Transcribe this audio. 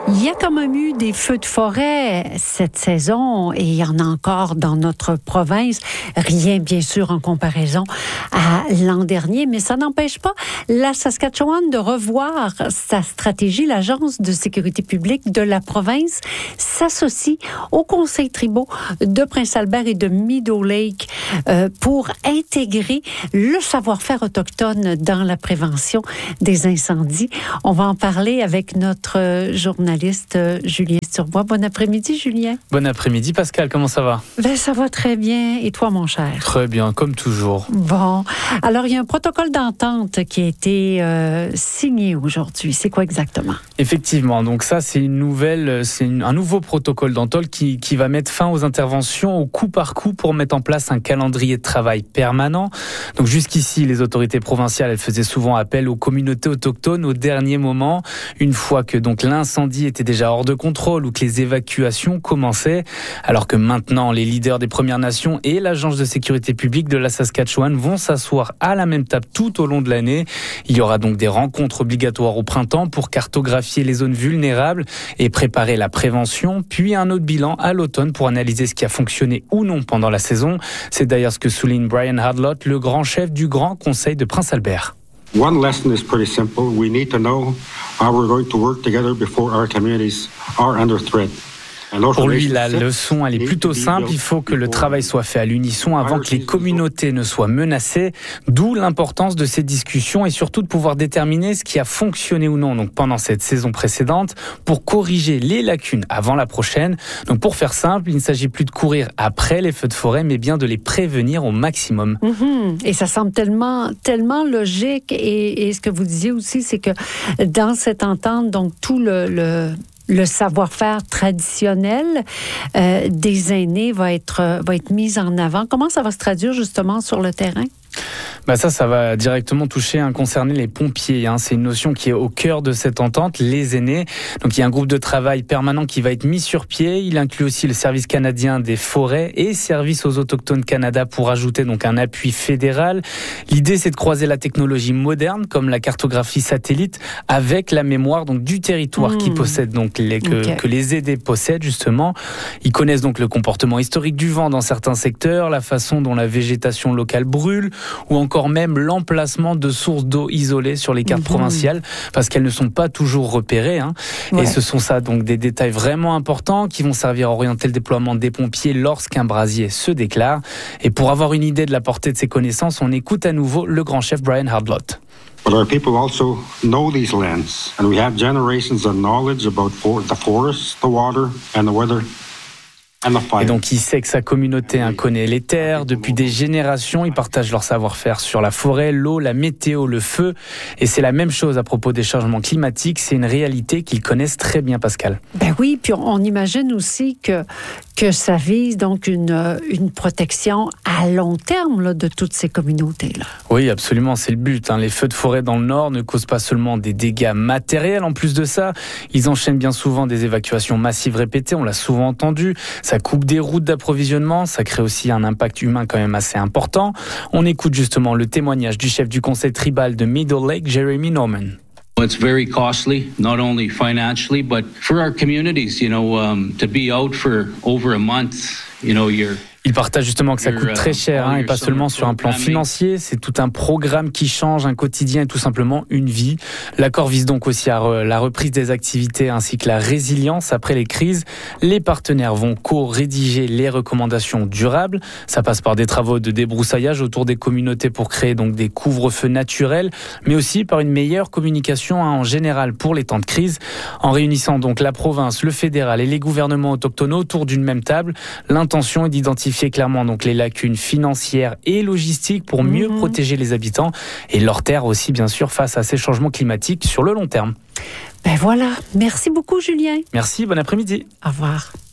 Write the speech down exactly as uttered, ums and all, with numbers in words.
Il y a quand même eu des feux de forêt cette saison et il y en a encore dans notre province. Rien, bien sûr, en comparaison à l'an dernier, mais ça n'empêche pas la Saskatchewan de revoir sa stratégie. L'Agence de sécurité publique de la province s'associe au conseil tribaux de Prince-Albert et de Meadow Lake euh, pour intégrer le savoir-faire autochtone dans la prévention des incendies. On va en parler avec notre journaliste Julien Sturbois. Bon après-midi, Julien. Bon après-midi, Pascal. Comment ça va? Ben, ça va très bien. Et toi, mon cher? Très bien, comme toujours. Bon. Alors, il y a un protocole d'entente qui a été euh, signé aujourd'hui. C'est quoi exactement? Effectivement. Donc ça, c'est une nouvelle, c'est une, un nouveau protocole d'entente qui, qui va mettre fin aux interventions au coup par coup pour mettre en place un calendrier de travail permanent. Donc jusqu'ici, les autorités provinciales, elles faisaient souvent appel aux communautés autochtones au dernier moment, une fois que donc l'incendie était déjà hors de contrôle ou que les évacuations commençaient, alors que maintenant les leaders des Premières Nations et l'Agence de sécurité publique de la Saskatchewan vont s'asseoir à la même table tout au long de l'année. Il y aura donc des rencontres obligatoires au printemps pour cartographier les zones vulnérables et préparer la prévention, puis un autre bilan à l'automne pour analyser ce qui a fonctionné ou non pendant la saison. C'est d'ailleurs ce que souligne Brian Hardlott, le grand chef du Grand Conseil de Prince-Albert. One lesson is pretty simple. We need to know how we're going to work together before our communities are under threat. Pour lui, la leçon, elle est plutôt simple. Il faut que le travail soit fait à l'unisson avant que les communautés ne soient menacées. D'où l'importance de ces discussions et surtout de pouvoir déterminer ce qui a fonctionné ou non donc pendant cette saison précédente pour corriger les lacunes avant la prochaine. Donc pour faire simple, il ne s'agit plus de courir après les feux de forêt, mais bien de les prévenir au maximum. Mm-hmm. Et ça semble tellement, tellement logique. Et, et ce que vous disiez aussi, c'est que dans cette entente, donc tout le... le... le savoir-faire traditionnel euh, des aînés va être, va être mis en avant. Comment ça va se traduire justement sur le terrain? Bah ça, ça va directement toucher, hein, concerner les pompiers. Hein. C'est une notion qui est au cœur de cette entente, les aînés. Donc il y a un groupe de travail permanent qui va être mis sur pied. Il inclut aussi le Service canadien des forêts et Service aux Autochtones Canada pour ajouter donc un appui fédéral. L'idée, c'est de croiser la technologie moderne, comme la cartographie satellite, avec la mémoire donc du territoire mmh. qui possède donc les, que, okay. que les aidés possèdent justement. Ils connaissent donc le comportement historique du vent dans certains secteurs, la façon dont la végétation locale brûle, ou encore même l'emplacement de sources d'eau isolées sur les cartes mmh. provinciales, parce qu'elles ne sont pas toujours repérées. Hein. Ouais. Et ce sont ça donc des détails vraiment importants qui vont servir à orienter le déploiement des pompiers lorsqu'un brasier se déclare. Et pour avoir une idée de la portée de ces connaissances, on écoute à nouveau le grand chef Brian Hardlott. But our people also know these lands, and we have generations of knowledge about for- the forest, the water, and the weather. Et donc, il sait que sa communauté hein, connaît les terres. Depuis des générations, ils partagent leur savoir-faire sur la forêt, l'eau, la météo, le feu. Et c'est la même chose à propos des changements climatiques. C'est une réalité qu'ils connaissent très bien, Pascal. Ben oui, puis on imagine aussi que, que ça vise donc une, une protection à long terme là, de toutes ces communautés-là. Oui, absolument, c'est le but. Hein. Les feux de forêt dans le Nord ne causent pas seulement des dégâts matériels. En plus de ça, ils enchaînent bien souvent des évacuations massives répétées. On l'a souvent entendu. Ça coupe des routes d'approvisionnement, ça crée aussi un impact humain quand même assez important. On écoute justement le témoignage du chef du conseil tribal de Meadow Lake, Jeremy Norman. It's very costly, not only financially, but for our communities, you know, um, to be out for over a month, you know, you're... Il partage justement que ça coûte très cher, hein, et pas seulement sur un plan financier. C'est tout un programme qui change, un quotidien et tout simplement une vie. L'accord vise donc aussi à re- la reprise des activités ainsi que la résilience après les crises. Les partenaires vont co-rédiger les recommandations durables. Ça passe par des travaux de débroussaillage autour des communautés pour créer donc des couvre-feux naturels, mais aussi par une meilleure communication hein, en général pour les temps de crise. En réunissant donc la province, le fédéral et les gouvernements autochtones autour d'une même table, l'intention est d'identifier clairement donc les lacunes financières et logistiques pour mieux mmh. protéger les habitants et leurs terres aussi bien sûr face à ces changements climatiques sur le long terme. Ben voilà, merci beaucoup Julien. Merci, bon après-midi. Au revoir.